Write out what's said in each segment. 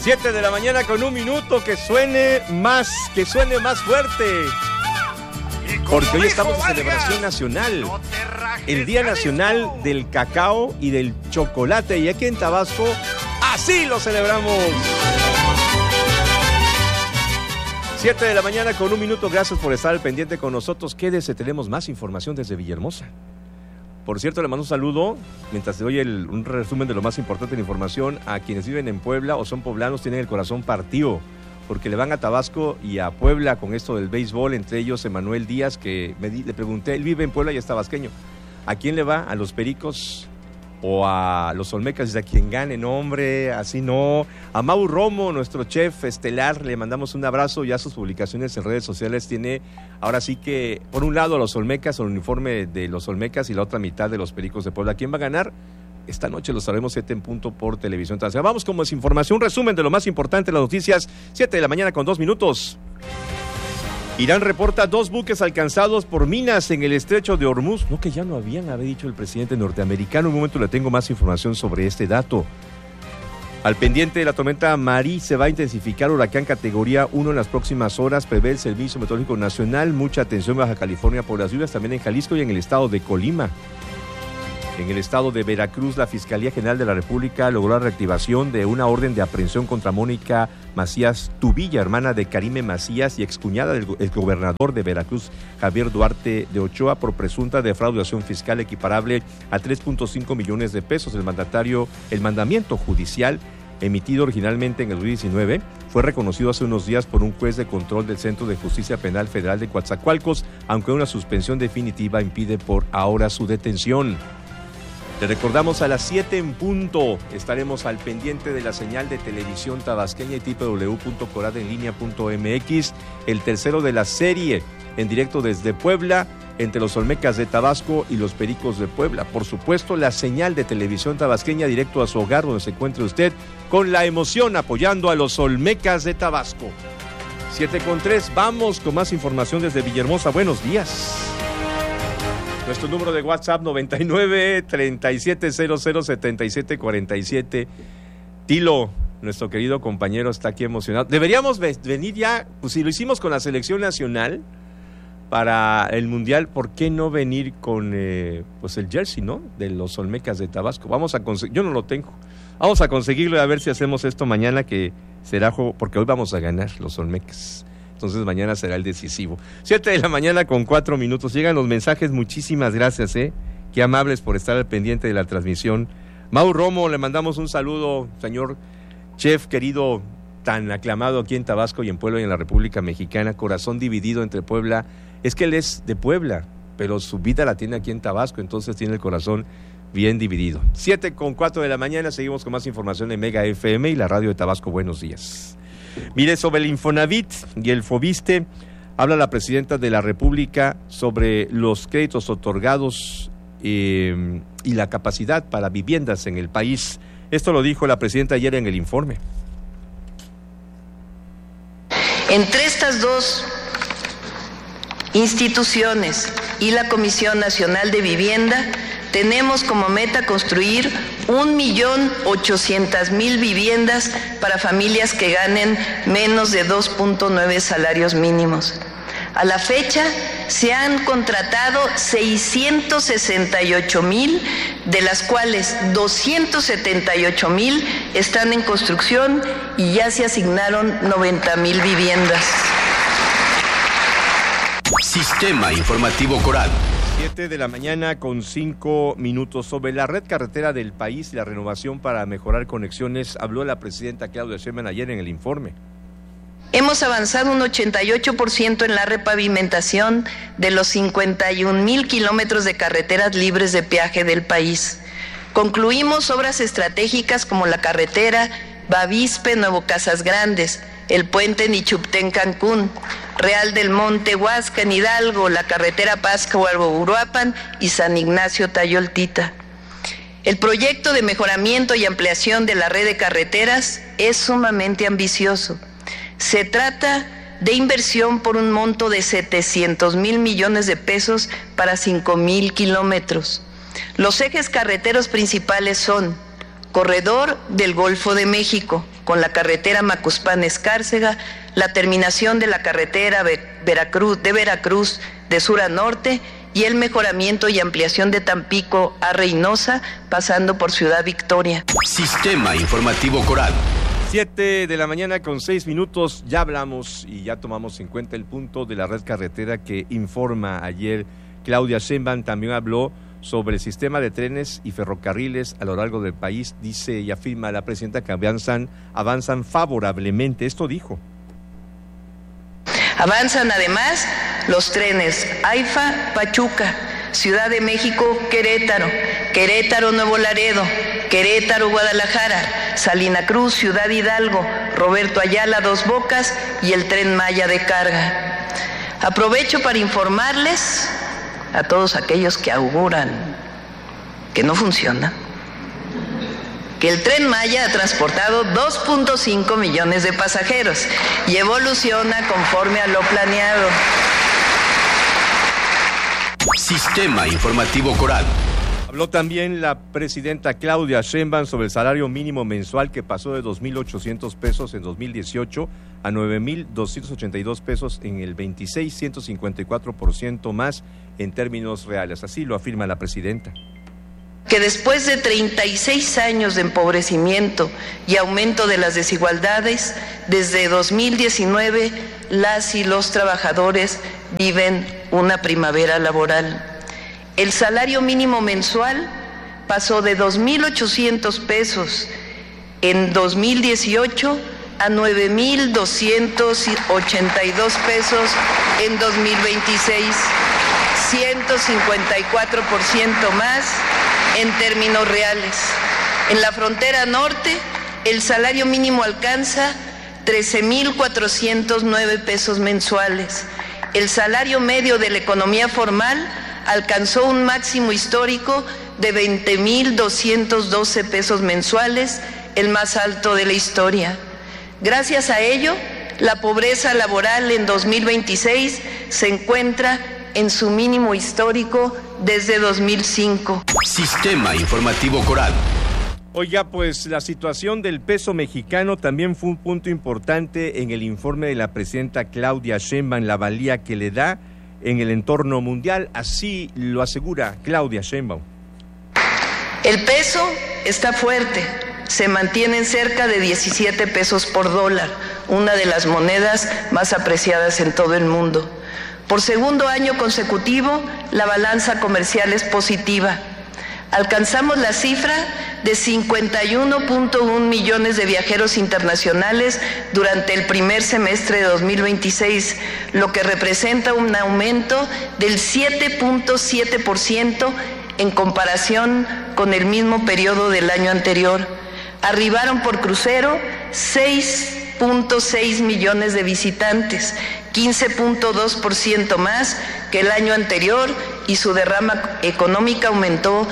7 de la mañana con 1 minuto, que suene más fuerte. Porque hoy estamos en celebración nacional, el Día Nacional del Cacao y del Chocolate. Y aquí en Tabasco, así lo celebramos. 7 de la mañana con 1 minuto, gracias por estar al pendiente con nosotros. Quédese, tenemos más información desde Villahermosa. Por cierto, le mando un saludo, mientras te doy un resumen de lo más importante de la información, a quienes viven en Puebla o son poblanos, tienen el corazón partido, porque le van a Tabasco y a Puebla con esto del béisbol, entre ellos Emanuel Díaz, que le pregunté, él vive en Puebla y es tabasqueño. ¿A quién le va? ¿A los Pericos o a los Olmecas? Dice, a quien gane, no hombre, así no. A Mau Romo, nuestro chef estelar, le mandamos un abrazo. Ya sus publicaciones en redes sociales tiene, ahora sí que, por un lado a los Olmecas, el uniforme de los Olmecas, y la otra mitad de los Pericos de Puebla. ¿Quién va a ganar? Esta noche lo sabremos 7 en punto por Televisión Internacional. Vamos con más información, un resumen de lo más importante de las noticias, 7 de la mañana con 2 minutos. Irán reporta 2 buques alcanzados por minas en el estrecho de Hormuz. No, que ya no había dicho el presidente norteamericano. En un momento le tengo más información sobre este dato. Al pendiente de la tormenta Marí, se va a intensificar huracán categoría 1 en las próximas horas, prevé el Servicio Meteorológico Nacional. Mucha atención en Baja California por las lluvias, también en Jalisco y en el estado de Colima. En el estado de Veracruz, la Fiscalía General de la República logró la reactivación de una orden de aprehensión contra Mónica Macías Tubilla, hermana de Karime Macías y excuñada del gobernador de Veracruz, Javier Duarte de Ochoa, por presunta defraudación fiscal equiparable a 3.5 millones de pesos. El mandamiento judicial, emitido originalmente en el 2019, fue reconocido hace unos días por un juez de control del Centro de Justicia Penal Federal de Coatzacoalcos, aunque una suspensión definitiva impide por ahora su detención. Te recordamos, a las 7 en punto estaremos al pendiente de la señal de televisión tabasqueña y www.coradenlinea.mx, el tercero de la serie en directo desde Puebla, entre los Olmecas de Tabasco y los Pericos de Puebla. Por supuesto, la señal de televisión tabasqueña directo a su hogar, donde se encuentre usted, con la emoción apoyando a los Olmecas de Tabasco. 7:03, vamos con más información desde Villahermosa. Buenos días. Nuestro número de WhatsApp 99-3700-7747. Tilo, nuestro querido compañero, está aquí emocionado. Deberíamos venir ya, pues si lo hicimos con la selección nacional para el Mundial, ¿por qué no venir con pues el jersey, ¿no? De los Olmecas de Tabasco. Vamos a conseguir, yo no lo tengo. Vamos a conseguirlo y a ver si hacemos esto mañana, que será juego, porque hoy vamos a ganar los Olmecas. Entonces mañana será el decisivo. 7 de la mañana con 4 minutos. Llegan los mensajes, muchísimas gracias, Qué amables por estar al pendiente de la transmisión. Mau Romo, le mandamos un saludo, señor chef querido, tan aclamado aquí en Tabasco y en Puebla y en la República Mexicana. Corazón dividido entre Puebla. Es que él es de Puebla, pero su vida la tiene aquí en Tabasco, entonces tiene el corazón bien dividido. 7 con 4 de la mañana, seguimos con más información de Mega FM y la radio de Tabasco. Buenos días. Mire, sobre el Infonavit y el Fobiste, habla la presidenta de la República sobre los créditos otorgados y la capacidad para viviendas en el país. Esto lo dijo la presidenta ayer en el informe. Entre estas dos instituciones y la Comisión Nacional de Vivienda, tenemos como meta construir 1.800.000 viviendas para familias que ganen menos de 2.9 salarios mínimos. A la fecha se han contratado 668.000, de las cuales 278.000 están en construcción y ya se asignaron 90.000 viviendas. Sistema Informativo Coral. 7 de la mañana con 5 minutos. Sobre la red carretera del país y la renovación para mejorar conexiones, habló la presidenta Claudia Sheinbaum ayer en el informe. Hemos avanzado un 88% en la repavimentación de los 51.000 kilómetros de carreteras libres de peaje del país. Concluimos obras estratégicas como la carretera Bavispe-Nuevo Casas Grandes, el puente Nichuptén-Cancún, Real del Monte Huascan Hidalgo, la carretera Pátzcuaro-Uruapan y San Ignacio-Tayoltita. El proyecto de mejoramiento y ampliación de la red de carreteras es sumamente ambicioso. Se trata de inversión por un monto de 700.000 millones de pesos para 5.000 kilómetros. Los ejes carreteros principales son corredor del Golfo de México, con la carretera Macuspán-Escárcega, la terminación de la carretera de Veracruz de sur a norte y el mejoramiento y ampliación de Tampico a Reynosa, pasando por Ciudad Victoria. Sistema Informativo Coral. 7 de la mañana con 6 minutos, ya hablamos y ya tomamos en cuenta el punto de la red carretera que informa ayer Claudia Sheinbaum. También habló sobre el sistema de trenes y ferrocarriles a lo largo del país. Dice y afirma la presidenta que avanzan favorablemente. Esto dijo. Avanzan además los trenes AIFA-Pachuca, Ciudad de México-Querétaro, Querétaro-Nuevo Laredo, Querétaro-Guadalajara, Salina Cruz, Ciudad Hidalgo, Roberto Ayala, Dos Bocas y el Tren Maya de carga. Aprovecho para informarles a todos aquellos que auguran que no funciona, que el Tren Maya ha transportado 2.5 millones de pasajeros y evoluciona conforme a lo planeado. Sistema Informativo Coral. Habló también la presidenta Claudia Sheinbaum sobre el salario mínimo mensual que pasó de 2.800 pesos en 2018 a 9.282 pesos en el 26, 154% más en términos reales. Así lo afirma la presidenta. Que después de 36 años de empobrecimiento y aumento de las desigualdades, desde 2019 las y los trabajadores viven una primavera laboral. El salario mínimo mensual pasó de 2.800 pesos en 2018 a 9.282 pesos en 2026, 154% más en términos reales. En la frontera norte, el salario mínimo alcanza 13.409 pesos mensuales. El salario medio de la economía formal alcanzó un máximo histórico de 20.212 pesos mensuales, el más alto de la historia. Gracias a ello, la pobreza laboral en 2026 se encuentra en su mínimo histórico desde 2005. Sistema Informativo Coral. Oiga, pues la situación del peso mexicano también fue un punto importante en el informe de la presidenta Claudia Sheinbaum, la valía que le da en el entorno mundial. Así lo asegura Claudia Sheinbaum. El peso está fuerte, se mantiene en cerca de 17 pesos por dólar, una de las monedas más apreciadas en todo el mundo. Por segundo año consecutivo, la balanza comercial es positiva. Alcanzamos la cifra de 51.1 millones de viajeros internacionales durante el primer semestre de 2026, lo que representa un aumento del 7.7% en comparación con el mismo periodo del año anterior. Arribaron por crucero 6.6 millones de visitantes, 15.2% más que el año anterior, y su derrama económica aumentó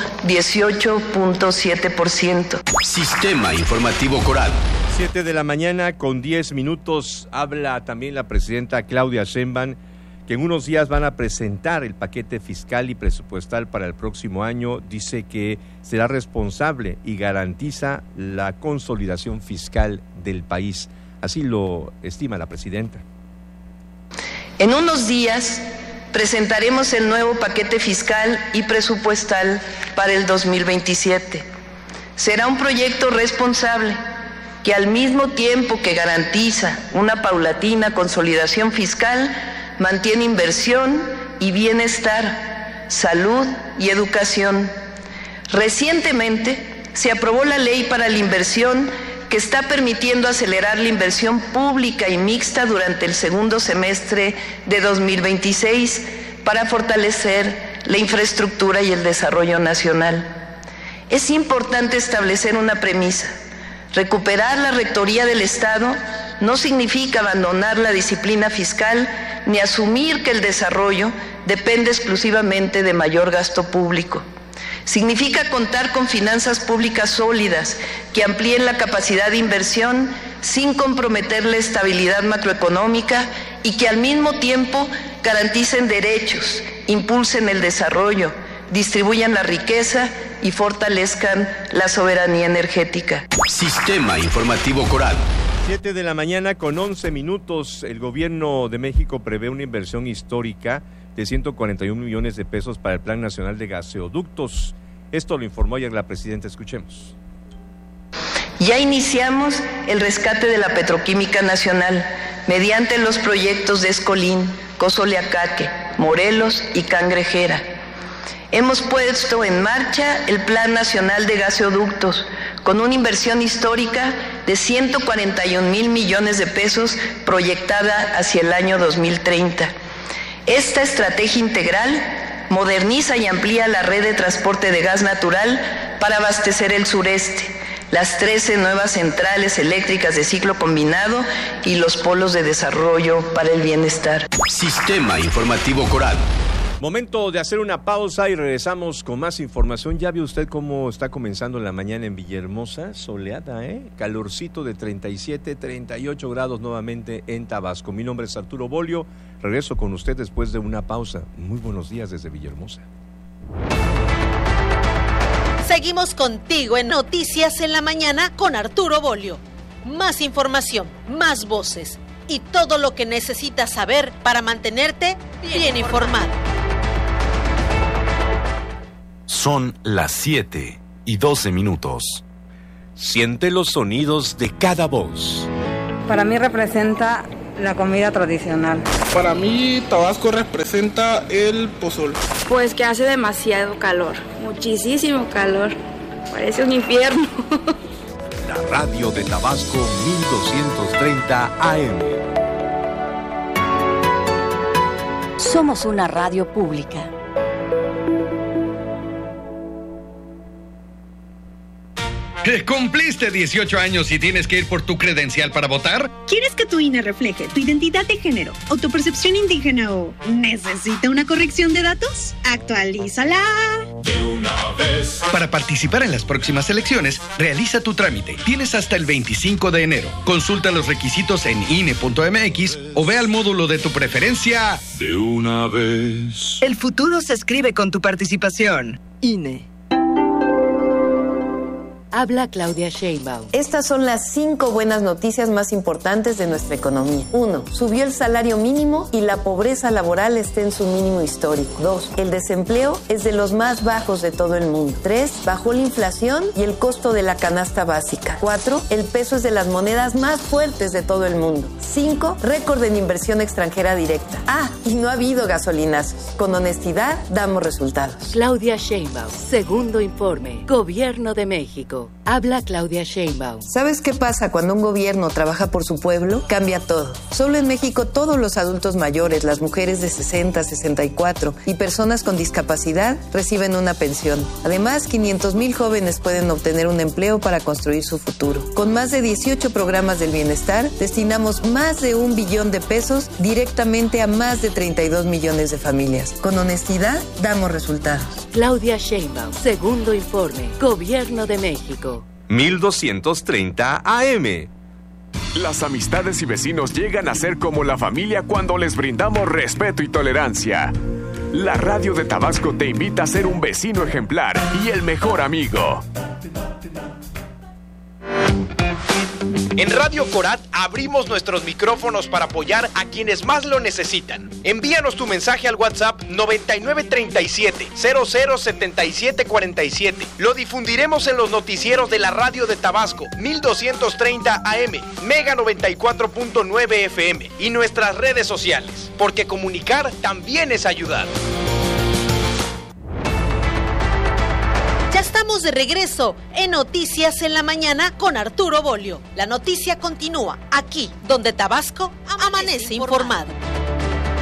18.7%. Sistema Informativo Coral. 7 de la mañana con 10 minutos. Habla también la presidenta Claudia Sheinbaum que en unos días van a presentar el paquete fiscal y presupuestal para el próximo año. Dice que será responsable y garantiza la consolidación fiscal del país. Así lo estima la presidenta. En unos días presentaremos el nuevo paquete fiscal y presupuestal para el 2027. Será un proyecto responsable que, al mismo tiempo que garantiza una paulatina consolidación fiscal, mantiene inversión y bienestar, salud y educación. Recientemente se aprobó la ley para la inversión, que está permitiendo acelerar la inversión pública y mixta durante el segundo semestre de 2026 para fortalecer la infraestructura y el desarrollo nacional. Es importante establecer una premisa. Recuperar la rectoría del Estado no significa abandonar la disciplina fiscal ni asumir que el desarrollo depende exclusivamente de mayor gasto público. Significa contar con finanzas públicas sólidas que amplíen la capacidad de inversión sin comprometer la estabilidad macroeconómica y que al mismo tiempo garanticen derechos, impulsen el desarrollo, distribuyan la riqueza y fortalezcan la soberanía energética. Sistema Informativo Coral. 7 de la mañana con 11 minutos. El gobierno de México prevé una inversión histórica de 141 millones de pesos para el Plan Nacional de Gaseoductos. Esto lo informó ayer la presidenta. Escuchemos. Ya iniciamos el rescate de la petroquímica nacional mediante los proyectos de Escolín, Cozoleacaque, Morelos y Cangrejera. Hemos puesto en marcha el Plan Nacional de Gaseoductos con una inversión histórica de 141 mil millones de pesos proyectada hacia el año 2030. Esta estrategia integral moderniza y amplía la red de transporte de gas natural para abastecer el sureste, las 13 nuevas centrales eléctricas de ciclo combinado y los polos de desarrollo para el bienestar. Sistema Informativo Coral. Momento de hacer una pausa y regresamos con más información. Ya vio usted cómo está comenzando la mañana en Villahermosa, soleada, calorcito de 37, 38 grados nuevamente en Tabasco. Mi nombre es Arturo Bolio, regreso con usted después de una pausa. Muy buenos días desde Villahermosa. Seguimos contigo en Noticias en la Mañana con Arturo Bolio. Más información, más voces y todo lo que necesitas saber para mantenerte bien informado. Son las 7:12. Siente los sonidos de cada voz. Para mí representa la comida tradicional. Para mí Tabasco representa el pozol. Pues que hace demasiado calor, muchísimo calor, parece un infierno. La radio de Tabasco 1230 AM. Somos una radio pública. ¿Cumpliste 18 años y tienes que ir por tu credencial para votar? ¿Quieres que tu INE refleje tu identidad de género, autopercepción indígena o necesita una corrección de datos? ¡Actualízala! De una vez. Para participar en las próximas elecciones, realiza tu trámite. Tienes hasta el 25 de enero. Consulta los requisitos en INE.mx o ve al módulo de tu preferencia. De una vez. El futuro se escribe con tu participación. INE. Habla Claudia Sheinbaum. Estas son las 5 buenas noticias más importantes de nuestra economía. 1. Subió el salario mínimo y la pobreza laboral está en su mínimo histórico. 2. El desempleo es de los más bajos de todo el mundo. 3. Bajó la inflación y el costo de la canasta básica. 4. El peso es de las monedas más fuertes de todo el mundo. 5. Récord en inversión extranjera directa. Y no ha habido gasolinazos. Con honestidad damos resultados. Claudia Sheinbaum. Segundo informe. Gobierno de México. Habla Claudia Sheinbaum. ¿Sabes qué pasa cuando un gobierno trabaja por su pueblo? Cambia todo. Solo en México todos los adultos mayores, las mujeres de 60, 64 y personas con discapacidad reciben una pensión. Además, 500,000 jóvenes pueden obtener un empleo para construir su futuro. Con más de 18 programas del bienestar, destinamos más de 1 billón de pesos directamente a más de 32 millones de familias. Con honestidad, damos resultados. Claudia Sheinbaum. Segundo informe. Gobierno de México. 1230 AM. Las amistades y vecinos llegan a ser como la familia cuando les brindamos respeto y tolerancia. La radio de Tabasco te invita a ser un vecino ejemplar y el mejor amigo. En Radio Corat abrimos nuestros micrófonos para apoyar a quienes más lo necesitan. Envíanos tu mensaje al WhatsApp 9937-007747. Lo difundiremos en los noticieros de la radio de Tabasco 1230 AM, Mega 94.9 FM y nuestras redes sociales, porque comunicar también es ayudar. Ya estamos de regreso en Noticias en la Mañana con Arturo Bolio. La noticia continúa aquí, donde Tabasco amanece informado.